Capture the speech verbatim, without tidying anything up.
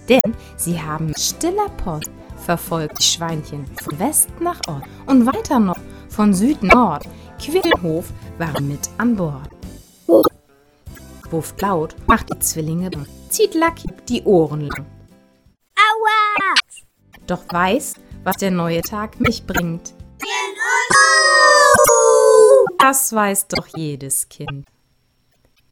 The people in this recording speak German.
Denn sie haben mit stiller Post verfolgt die Schweinchen von West nach Ost und weiter noch von Süd nach Nord. Quirlhof war mit an Bord. Wuft laut, macht die Zwillinge bang, zieht Lucky die Ohren lang. Aua! Doch weiß, was der neue Tag mich bringt. Das weiß doch jedes Kind.